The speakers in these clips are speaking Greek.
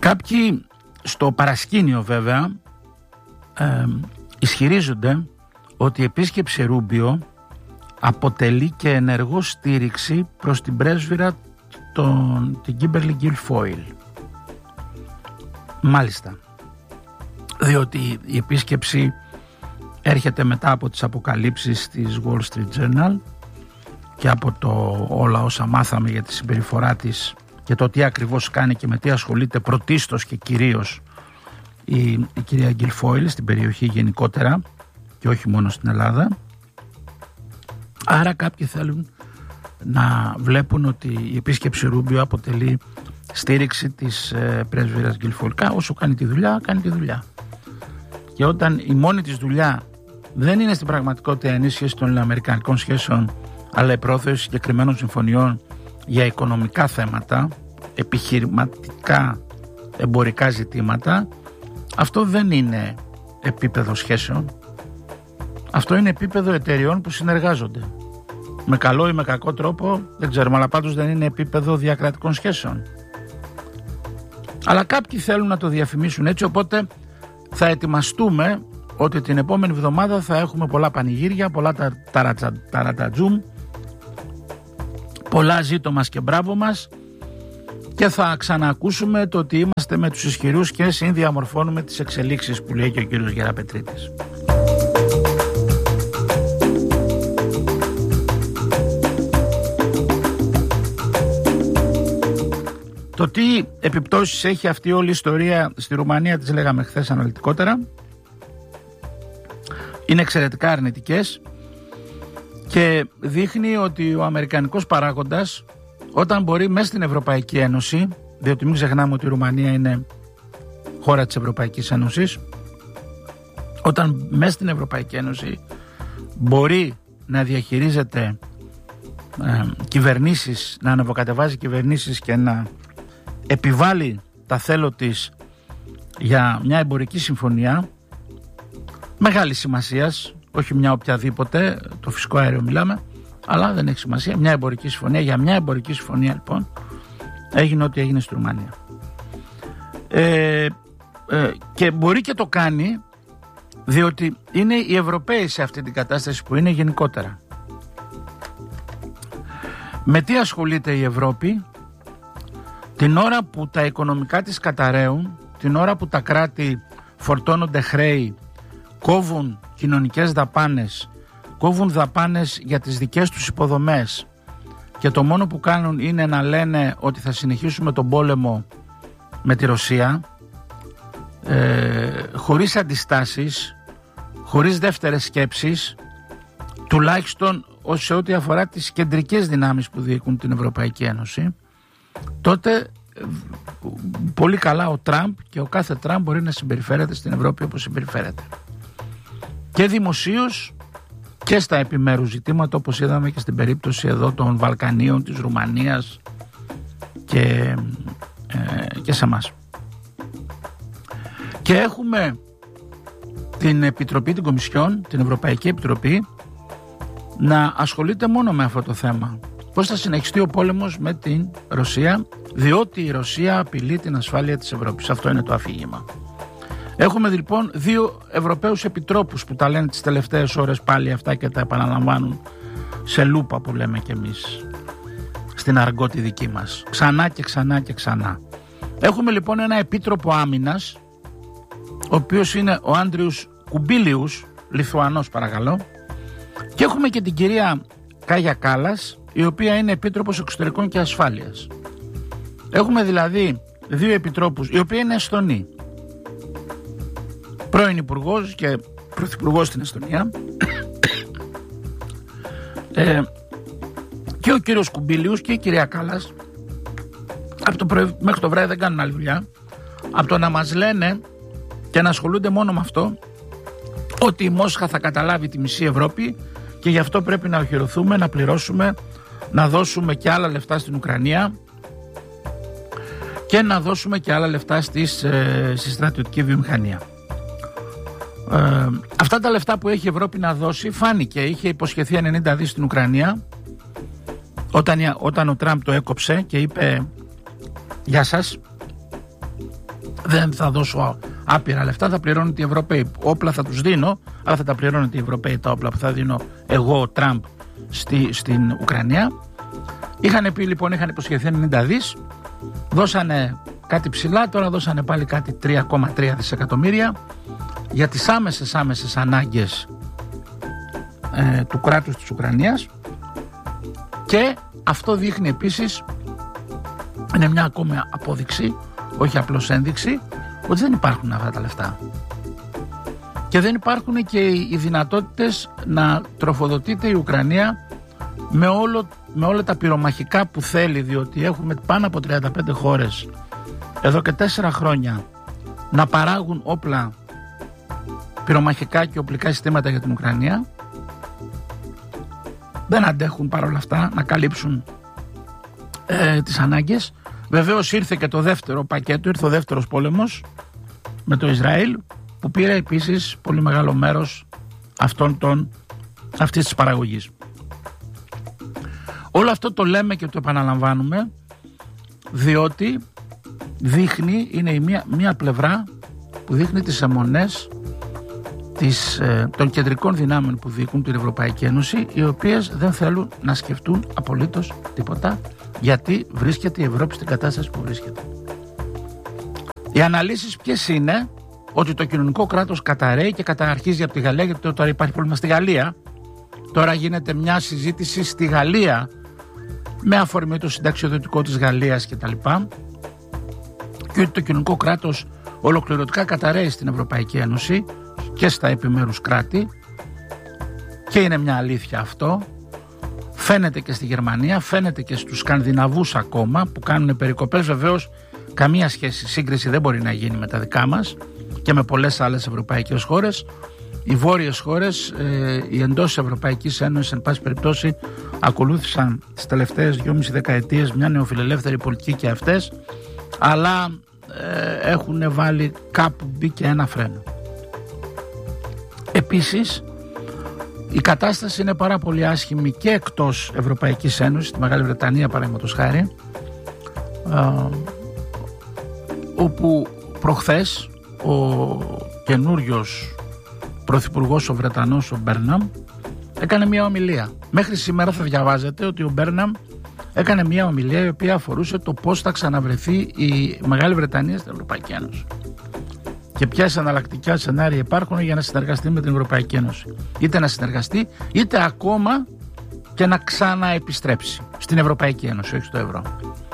Κάποιοι στο παρασκήνιο βέβαια ισχυρίζονται ότι η επίσκεψη Ρούμπιο αποτελεί και ενεργό στήριξη προς την πρέσβυρα την Κίμπερλι Γκιλφόιλ. Μάλιστα, διότι η επίσκεψη έρχεται μετά από τις αποκαλύψεις της Wall Street Journal και από όλα όσα μάθαμε για τη συμπεριφορά της και το τι ακριβώς κάνει και με τι ασχολείται πρωτίστως και κυρίως η κυρία Γκιλφόιλ στην περιοχή γενικότερα και όχι μόνο στην Ελλάδα. Άρα κάποιοι θέλουν να βλέπουν ότι η επίσκεψη Ρούμπιο αποτελεί στήριξη της πρέσβυρας Γκιλφόιλ. Όσο κάνει τη δουλειά, κάνει τη δουλειά. Και όταν η μόνη της δουλειά δεν είναι στην πραγματικότητα η ενίσχυση των αμερικανικών σχέσεων, αλλά η πρόθεση συγκεκριμένων συμφωνιών για οικονομικά θέματα, επιχειρηματικά, εμπορικά ζητήματα, αυτό δεν είναι επίπεδο σχέσεων. Αυτό είναι επίπεδο εταιριών που συνεργάζονται. Με καλό ή με κακό τρόπο, δεν ξέρουμε, αλλά πάντως δεν είναι επίπεδο διακρατικών σχέσεων. Αλλά κάποιοι θέλουν να το διαφημίσουν έτσι, οπότε θα ετοιμαστούμε ότι την επόμενη εβδομάδα θα έχουμε πολλά πανηγύρια, πολλά ταρατατζούμ, πολλά ζήτω μας και μπράβο μας, και θα ξαναακούσουμε το ότι είμαστε με τους ισχυρούς και συνδιαμορφώνουμε τις εξελίξεις που λέει και ο κύριος Γεραπετρίτης. Το τι επιπτώσεις έχει αυτή όλη η ιστορία στη Ρουμανία τις λέγαμε χθες αναλυτικότερα. Είναι εξαιρετικά αρνητικές και δείχνει ότι ο αμερικανικός παράγοντας, όταν μπορεί μέσα στην Ευρωπαϊκή Ένωση, διότι μην ξεχνάμε ότι η Ρουμανία είναι χώρα της Ευρωπαϊκής Ένωσης, όταν μέσα στην Ευρωπαϊκή Ένωση μπορεί να διαχειρίζεται κυβερνήσεις, να ανεβοκατεβάζει κυβερνήσεις και να επιβάλλει τα θέλω της για μια εμπορική συμφωνία μεγάλη σημασίας, όχι μια οποιαδήποτε, το φυσικό αέριο μιλάμε, αλλά δεν έχει σημασία, μια εμπορική συμφωνία. Για μια εμπορική συμφωνία λοιπόν έγινε ό,τι έγινε στη Ρουμανία. Και μπορεί και το κάνει διότι είναι οι Ευρωπαίοι σε αυτή την κατάσταση που είναι γενικότερα. Με τι ασχολείται η Ευρώπη? Την ώρα που τα οικονομικά της καταραίουν, την ώρα που τα κράτη φορτώνονται χρέη, κόβουν κοινωνικές δαπάνες, κόβουν δαπάνες για τις δικές τους υποδομές και το μόνο που κάνουν είναι να λένε ότι θα συνεχίσουμε τον πόλεμο με τη Ρωσία, χωρίς αντιστάσεις, χωρίς δεύτερες σκέψεις, τουλάχιστον σε ό,τι αφορά τις κεντρικές δυνάμεις που διοικούν την Ευρωπαϊκή Ένωση, τότε πολύ καλά ο Τραμπ και ο κάθε Τραμπ μπορεί να συμπεριφέρεται στην Ευρώπη όπως συμπεριφέρεται. Και δημοσίως και στα επιμέρους ζητήματα, όπως είδαμε και στην περίπτωση εδώ των Βαλκανίων, της Ρουμανίας και σε εμάς. Και έχουμε την Επιτροπή, την Κομισιόν, την Ευρωπαϊκή Επιτροπή, να ασχολείται μόνο με αυτό το θέμα. Πώς θα συνεχιστεί ο πόλεμος με την Ρωσία, διότι η Ρωσία απειλεί την ασφάλεια της Ευρώπης. Αυτό είναι το αφήγημα. Έχουμε λοιπόν 2 Ευρωπαίους επιτρόπους που τα λένε τις τελευταίες ώρες πάλι αυτά και τα επαναλαμβάνουν σε λούπα που λέμε κι εμείς στην αργό τη δική μας. Ξανά και ξανά και ξανά. Έχουμε λοιπόν ένα επίτροπο άμυνας, ο οποίος είναι ο Άντριους Κουμπίλιους, Λιθουανός παρακαλώ, και έχουμε και την κυρία Κάγια Κάλλας, η οποία είναι επίτροπος εξωτερικών και ασφάλειας. Έχουμε δηλαδή 2 επιτρόπους, οι οποίοι είναι Εστονοί. Πρώην υπουργός και πρωθυπουργός στην Εστονία. Και ο κύριος Κουμπίλιους και η κυρία Κάλλας από το πρωί μέχρι το βράδυ δεν κάνουν άλλη δουλειά από το να μας λένε και να ασχολούνται μόνο με αυτό, ότι η Μόσχα θα καταλάβει τη μισή Ευρώπη και γι' αυτό πρέπει να οχυρωθούμε, να πληρώσουμε, να δώσουμε και άλλα λεφτά στην Ουκρανία και να δώσουμε και άλλα λεφτά στη στρατιωτική βιομηχανία. Αυτά τα λεφτά που έχει η Ευρώπη να δώσει φάνηκε, είχε υποσχεθεί 90 δις στην Ουκρανία όταν ο Τραμπ το έκοψε και είπε γεια σας, Δεν θα δώσω άπειρα λεφτά, θα πληρώνουν οι Ευρωπαίοι. Όπλα θα τους δίνω, αλλά θα τα πληρώνουν οι Ευρωπαίοι τα όπλα που θα δίνω εγώ, ο Τραμπ, στην Ουκρανία. Είχαν πει λοιπόν, είχαν υποσχεθεί 90 δις, δώσανε κάτι ψηλά, τώρα δώσανε πάλι κάτι 3,3 δισεκατομμύρια για τις άμεσες ανάγκες του κράτους της Ουκρανίας. Και αυτό δείχνει επίσης, είναι μια ακόμη απόδειξη, όχι απλώς ένδειξη, ότι δεν υπάρχουν αυτά τα λεφτά. Και δεν υπάρχουν και οι δυνατότητες να τροφοδοτείται η Ουκρανία με όλα τα πυρομαχικά που θέλει, διότι έχουμε πάνω από 35 χώρες εδώ και 4 χρόνια να παράγουν όπλα, πυρομαχικά και οπλικά συστήματα για την Ουκρανία. Δεν αντέχουν παρόλα αυτά να καλύψουν τις ανάγκες. Βεβαίως ήρθε και το δεύτερο πακέτο, ήρθε ο δεύτερος πόλεμος με το Ισραήλ, που πήρε επίσης πολύ μεγάλο μέρος αυτής της παραγωγής. Όλο αυτό το λέμε και το επαναλαμβάνουμε, διότι δείχνει, είναι η μία πλευρά που δείχνει τις αιμονές των κεντρικών δυνάμεων που διοικούν την Ευρωπαϊκή Ένωση, οι οποίες δεν θέλουν να σκεφτούν απολύτως τίποτα, γιατί βρίσκεται η Ευρώπη στην κατάσταση που βρίσκεται. Οι αναλύσεις ποιες είναι? Ότι το κοινωνικό κράτος καταρρέει και καταρχίζει από τη Γαλλία, γιατί τώρα υπάρχει πρόβλημα στη Γαλλία. Τώρα γίνεται μια συζήτηση στη Γαλλία με αφορμή το συνταξιοδοτικό της Γαλλίας κτλ. Και ότι το κοινωνικό κράτος ολοκληρωτικά καταρρέει στην Ευρωπαϊκή Ένωση και στα επιμέρους κράτη, και είναι μια αλήθεια αυτό. Φαίνεται και στη Γερμανία, φαίνεται και στους Σκανδιναβούς ακόμα, που κάνουν περικοπές. Βεβαίως καμία σύγκριση δεν μπορεί να γίνει με τα δικά μας και με πολλές άλλες ευρωπαϊκές χώρες. Οι βόρειες χώρες, οι εντός Ευρωπαϊκής Ένωσης, εν πάση περιπτώσει, ακολούθησαν τις τελευταίες 2,5 δεκαετίες μια νεοφιλελεύθερη πολιτική και αυτές, αλλά έχουν βάλει κάπου, μπήκε ένα φρένο. Επίσης, η κατάσταση είναι πάρα πολύ άσχημη και εκτός Ευρωπαϊκής Ένωσης, στη Μεγάλη Βρετανία παραδείγματος χάρη, όπου προχθές ο καινούριος πρωθυπουργός, ο Βρετανός, ο Μπέρναμ, έκανε μια ομιλία. Μέχρι σήμερα θα διαβάζετε ότι ο Μπέρναμ έκανε μια ομιλία η οποία αφορούσε το πώς θα ξαναβρεθεί η Μεγάλη Βρετανία στην Ευρωπαϊκή Ένωση και ποιες εναλλακτικά σενάρια υπάρχουν για να συνεργαστεί με την Ευρωπαϊκή Ένωση. Είτε να συνεργαστεί, είτε ακόμα και να ξαναεπιστρέψει στην Ευρωπαϊκή Ένωση, όχι στο ευρώ.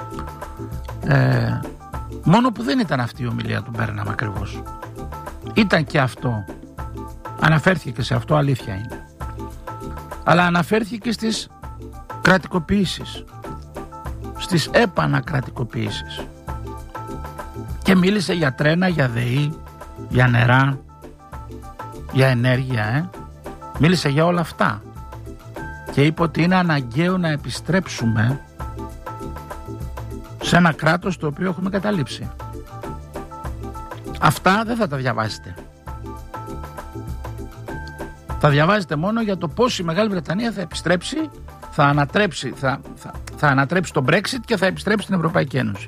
Μόνο που δεν ήταν αυτή η ομιλία του Μπέρναμ ακριβώς. Ήταν και αυτό. Αναφέρθηκε και σε αυτό, αλήθεια είναι. Αλλά αναφέρθηκε στις κρατικοποιήσεις, στις επανακρατικοποιήσεις. Και μίλησε για τρένα, για ΔΕΗ, για νερά, για ενέργεια. Μίλησε για όλα αυτά. Και είπε ότι είναι αναγκαίο να επιστρέψουμε σε ένα κράτος το οποίο έχουμε καταλήψει. Αυτά δεν θα τα διαβάσετε. Θα διαβάζετε μόνο για το πώς η Μεγάλη Βρετανία θα επιστρέψει, θα ανατρέψει το Brexit και θα επιστρέψει στην Ευρωπαϊκή Ένωση.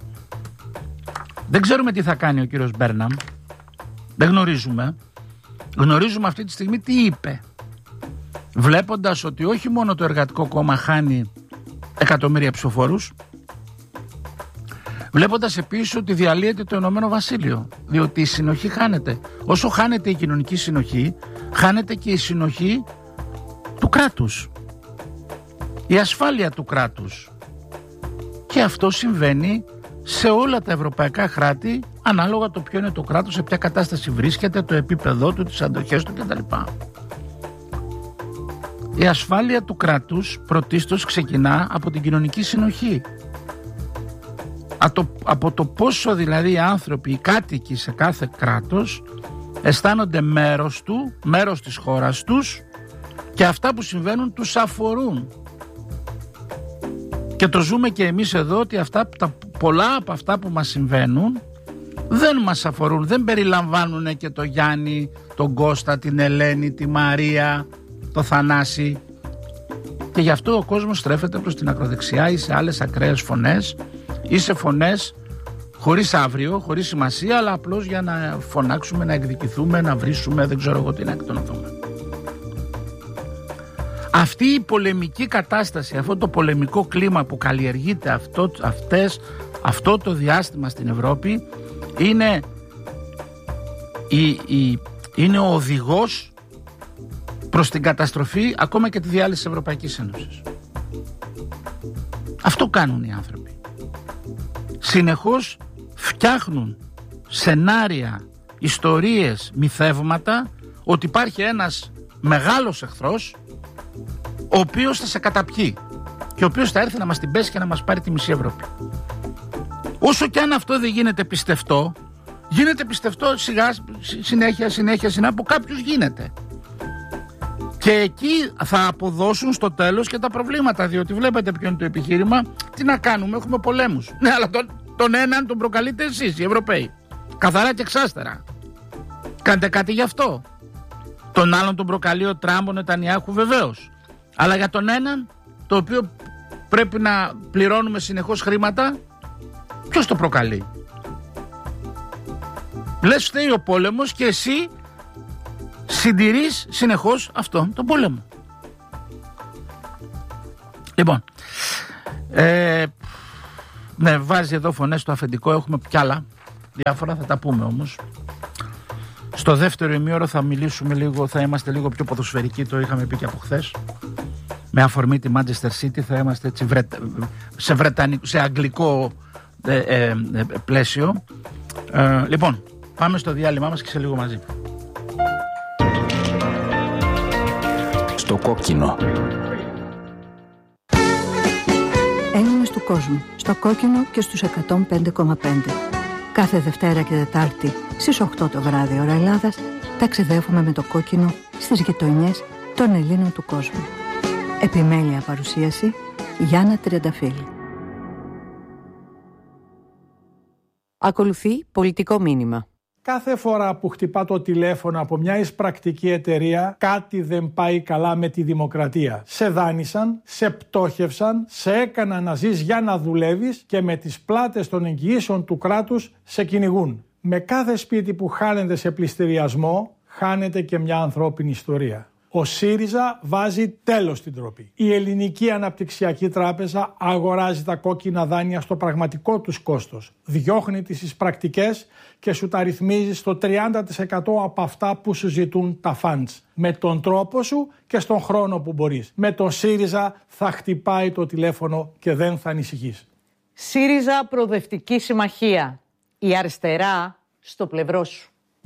Δεν ξέρουμε τι θα κάνει ο κύριος Μπέρναμ. Δεν γνωρίζουμε. Γνωρίζουμε αυτή τη στιγμή τι είπε. Βλέποντας ότι όχι μόνο το Εργατικό Κόμμα χάνει εκατομμύρια ψηφοφόρους, βλέποντας επίσης ότι διαλύεται το Ηνωμένο Βασίλειο, διότι η συνοχή χάνεται. Όσο χάνεται η κοινωνική συνοχή, χάνεται και η συνοχή του κράτους, η ασφάλεια του κράτους. Και αυτό συμβαίνει σε όλα τα ευρωπαϊκά κράτη, ανάλογα το ποιο είναι το κράτος, σε ποια κατάσταση βρίσκεται, το επίπεδό του, τις αντοχές του κτλ. Η ασφάλεια του κράτους πρωτίστως ξεκινά από την κοινωνική συνοχή. Από το πόσο δηλαδή οι άνθρωποι, οι κάτοικοι σε κάθε κράτος αισθάνονται μέρος του, μέρος της χώρας τους, και αυτά που συμβαίνουν τους αφορούν. Και το ζούμε και εμείς εδώ, ότι πολλά από αυτά που μας συμβαίνουν δεν μας αφορούν, δεν περιλαμβάνουν και το Γιάννη, τον Κώστα, την Ελένη, τη Μαρία, το Θανάση. Και γι' αυτό ο κόσμος στρέφεται προς την ακροδεξιά ή σε άλλες ακραίες φωνές ή σε φωνές χωρίς αύριο, χωρίς σημασία, αλλά απλώς για να φωνάξουμε, να εκδικηθούμε, να βρίσουμε, δεν ξέρω εγώ τι να εκτονωθούμε. Αυτή η πολεμική κατάσταση, αυτό το πολεμικό κλίμα που καλλιεργείται αυτό το διάστημα στην Ευρώπη είναι ο οδηγός προς την καταστροφή, ακόμα και τη διάλυση της Ευρωπαϊκής Ένωσης. Αυτό κάνουν οι άνθρωποι. Συνεχώς φτιάχνουν σενάρια, ιστορίες, μυθεύματα ότι υπάρχει ένας μεγάλος εχθρός ο οποίος θα σε καταπιεί και ο οποίος θα έρθει να μας την πέσει και να μας πάρει τη μισή Ευρώπη. Όσο και αν αυτό δεν γίνεται πιστευτό, γίνεται πιστευτό συνέχεια από κάποιους γίνεται. Και εκεί θα αποδώσουν στο τέλος και τα προβλήματα, διότι βλέπετε ποιο είναι το επιχείρημα. Τι να κάνουμε, έχουμε πολέμους. Ναι, αλλά τον έναν τον προκαλείτε εσείς οι Ευρωπαίοι, καθαρά και εξάστερα. Κάντε κάτι γι' αυτό. Τον άλλον τον προκαλεί ο Τραμπ, ο Νετανιάχου, βεβαίως. Αλλά για τον έναν, το οποίο πρέπει να πληρώνουμε συνεχώς χρήματα, ποιος το προκαλεί? Λες φταίει ο πόλεμος και εσύ συντηρείς συνεχώς αυτόν τον πόλεμο. Λοιπόν, ναι, βάζει εδώ φωνές στο αφεντικό, έχουμε κι άλλα διάφορα, θα τα πούμε όμως. Στο δεύτερο ημίωρο θα μιλήσουμε λίγο, θα είμαστε λίγο πιο ποδοσφαιρικοί, το είχαμε πει και από χθες. Με αφορμή τη Manchester City θα είμαστε έτσι σε αγγλικό πλαίσιο. Λοιπόν, πάμε στο διάλειμμα μας και σε λίγο μαζί. Στο κόκκινο. Έλληνες του κόσμου, στο κόκκινο και στους 105,5. Κάθε Δευτέρα και Τετάρτη στις 8 το βράδυ ώρα Ελλάδας ταξιδεύουμε με το κόκκινο στις γειτονιές των Ελλήνων του κόσμου. Επιμέλεια παρουσίαση Γιάννα Τριανταφύλλου. Ακολουθεί πολιτικό μήνυμα. Κάθε φορά που χτυπά το τηλέφωνο από μια εισπρακτική εταιρεία, κάτι δεν πάει καλά με τη δημοκρατία. Σε δάνεισαν, σε πτώχευσαν, σε έκαναν να ζεις για να δουλεύεις και με τις πλάτες των εγγυήσεων του κράτους σε κυνηγούν. Με κάθε σπίτι που χάνεται σε πληστηριασμό, χάνεται και μια ανθρώπινη ιστορία. Ο ΣΥΡΙΖΑ βάζει τέλος στην τροπή. Η Ελληνική Αναπτυξιακή Τράπεζα αγοράζει τα κόκκινα δάνεια στο πραγματικό τους κόστος. Διώχνει τις εισπρακτικές και σου τα ρυθμίζει στο 30% από αυτά που σου ζητούν τα funds. Με τον τρόπο σου και στον χρόνο που μπορείς. Με τον ΣΥΡΙΖΑ θα χτυπάει το τηλέφωνο και δεν θα ανησυχείς. ΣΥΡΙΖΑ Προοδευτική Συμμαχία. Η αριστερά στο πλευρό σου.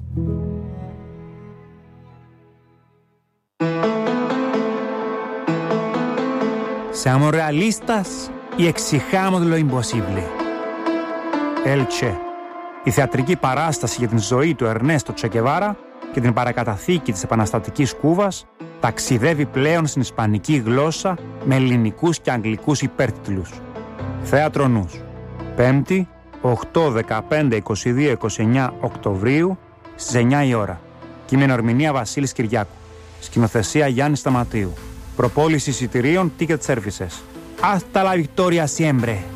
Siamo realistas y exijamos lo imposible. Elche, η θεατρική παράσταση για την ζωή του Ερνέστο Τσεκεβάρα και την παρακαταθήκη της επαναστατικής Κούβας ταξιδεύει πλέον στην ισπανική γλώσσα με ελληνικούς και αγγλικούς υπέρτιτλους. Θέατρο Νους. 5η, 8, 15, 22, 29 Οκτωβρίου στις 9 η ώρα. Κείμενο ερμηνεία Βασίλης Κυριάκου. Σκηνοθεσία Γιάννη Σταματίου. Προπόληση εισιτηρίων Ticket Services. Hasta la victoria siempre.